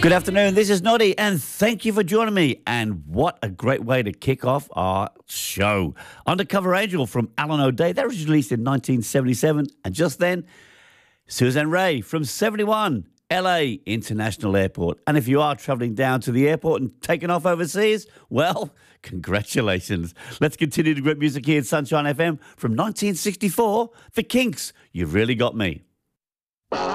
Good afternoon, this is Noddy, and thank you for joining me. And what a great way to kick off our show. Undercover Angel from Alan O'Day, that was released in 1977. And just then, Suzanne Raye from 71, LA International Airport. And if you are travelling down to the airport and taking off overseas, well, congratulations. Let's continue the great music here at Sunshine FM from 1964. The Kinks, You've Really Got Me.